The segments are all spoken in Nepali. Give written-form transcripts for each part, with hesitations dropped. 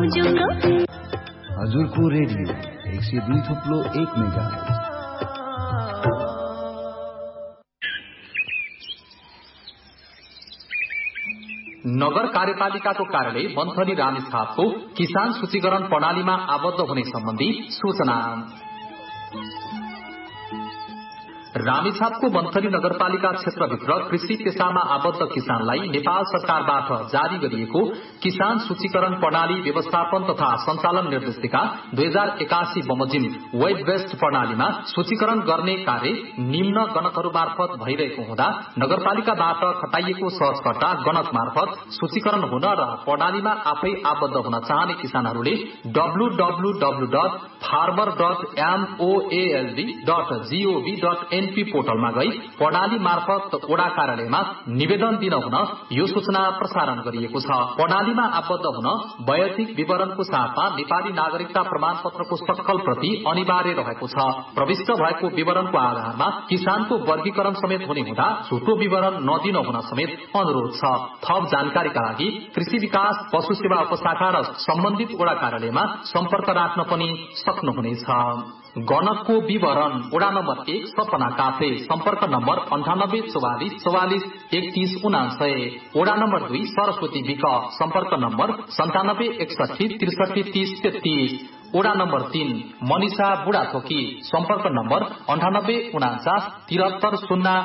हजुरको रेडियो 102.1 मेगाहर्ज। नगर कार्यपालिकाको कार्यालय मन्थली रामेछापको किसान सूचीकरण प्रणालीमा आबद्ध हुने सम्बन्धी सूचना। रामेछापको मन्थली नगरपालिका क्षेत्रभित्र कृषि पेशामा आबद्ध किसानलाई नेपाल सरकारबाट जारी गरिएको किसान सूचीकरण प्रणाली व्यवस्थापन तथा सञ्चालन निर्देशिका 2081 बमोजिम वेब बेस्ड प्रणालीमा सूचीकरण गर्ने कार्य निम्न गणकहरू मार्फत भइरहेको हुँदा नगरपालिकाबाट खटाइएको सहजकर्ता गणक मार्फत सूचीकरण हुन र प्रणालीमा आफै आबद्ध हुन चाहने किसानहरूले www.farmer.moald.gov.in पोर्टलमा गई प्रणाली मार्फत वडा कार्यालयमा निवेदन दिन हुन यो सूचना प्रसारण गरिएको छ। प्रणालीमा आबद्ध हुन वैयक्तिक विवरणको साथमा नेपाली नागरिकता प्रमाण पत्रको सक्कल प्रति अनिवार्य रहेको छ। प्रविष्ट भएको विवरणको आधारमा किसानको वर्गीकरण समेत हुने हुँदा झुटो विवरण नदिन हुन समेत अनुरोध छ। थप जानकारीका लागि कृषि विकास पशु सेवा उपशाखा र सम्बन्धित वडा कार्यालयमा सम्पर्क राख्न पनि सक्नुहुनेछ। गणकको विवरण वडा नम्बर 1 सपना काफे सम्पर्क नम्बर 9844 44 31 99। वडा नम्बर 2 सरस्वती विक सम्पर्क नम्बर 97 61 63 30 33। वडा नम्बर 3 मनिषा बुढाथोकी सम्पर्क नम्बर 98 49 73 0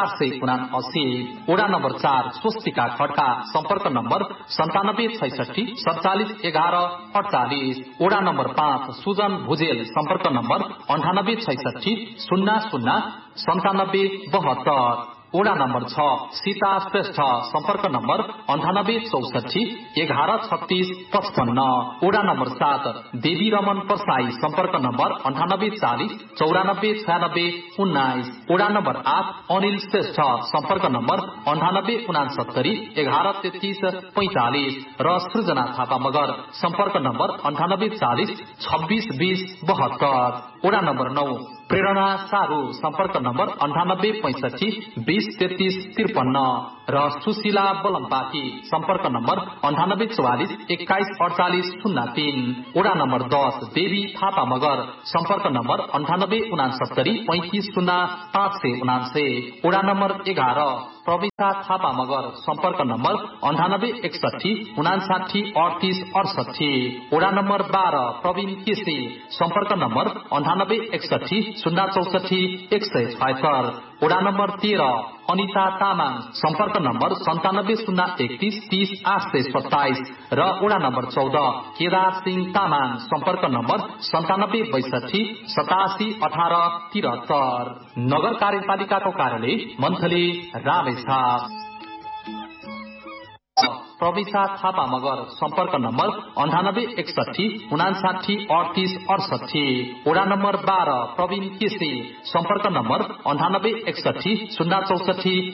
479। वडा नम्बर 4 स्वस्तिका खड्का सम्पर्क नम्बर 97 66 47 11 48। वडा नम्बर 5 सुजन भुजेल सम्पर्क नम्बर 98 66 00 97 72। वडा नम्बर 6 सीता श्रेष्ठ सम्पर्क नम्बर 98 64 11 36 55। वडा नम्बर 7 देवी रमन परसाई सम्पर्क नम्बर 98 40 94 96 19। वडा नम्बर 8 अनिल श्रेष्ठ सम्पर्क नम्बर 98 69 11 33 45 र सृजना थापा मगर सम्पर्क नम्बर 98 40 26 20 72। वडा नम्बर 9 प्रेरणा सारू सम्पर्क नम्बर 98 65 20 33 53 र सुशीला बलम्पाकी सम्पर्क नम्बर 98 44 21 48 03। वडा नम्बर 10 देवी थापा मगर सम्पर्क नम्बर 98 69 35 0 579। वडा नम्बर 11 प्रविता थापा मगर सम्पर्क नम्बर 98 61 59 38 68। वडा नम्बर 12 प्रवीण केसी सम्पर्क नम्बर 98 61 064 176। वडा नम्बर 13 अनिता तामाङ सम्पर्क नम्बर 97 031 30 827 र वडा नम्बर 14 केदार सिंह तामाङ सम्पर्क नम्बर 97 62 87 18 73। नगर कार्यपालिकाको कार्यालय मन्थली रामेछाप। प्रविशा थापा मगर सम्पर्क नम्बर 98 61 59 38 68। वडा नम्बर 12 प्रवीण केसी सम्पर्क नम्बर 98 61 064